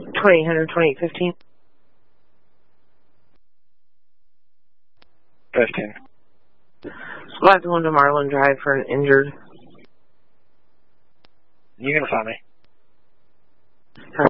2800, 2815. 15. Squad going to Marlin Drive for an injured. You can find me.